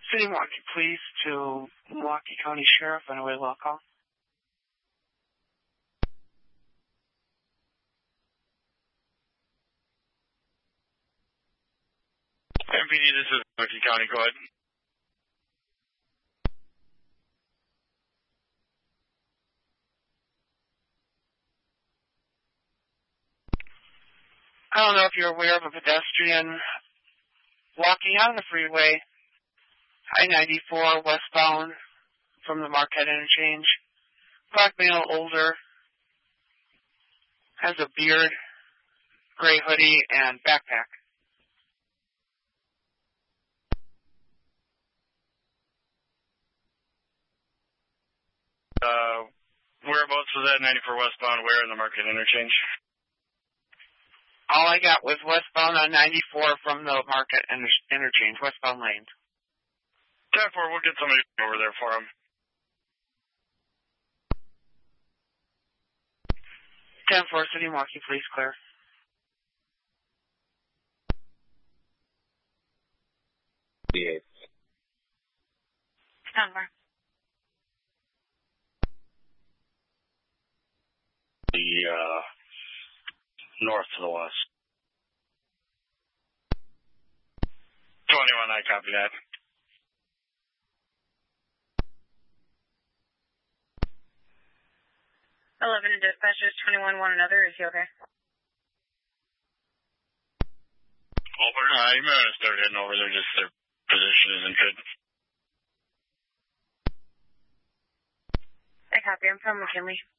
City Milwaukee Police to Milwaukee County Sheriff on a way law call. MPD, this is Milwaukee County. Go ahead. I don't know if you're aware of a pedestrian walking on the freeway, I-94 westbound from the Marquette interchange. Black male, older, has a beard, gray hoodie, and backpack. Whereabouts was that 94 westbound? Where in the Marquette interchange? All I got was westbound on 94 from the Marquette interchange, westbound lanes. 10-4, we'll get somebody over there for him. 10-4, City Milwaukee, please clear. Yeah. 10-4. North to the west. 21, I copy that. Eleven and dispatchers 21 one another. Is he okay? Over. You might want to start heading over there. Just their position isn't good. I copy. I'm from McKinley.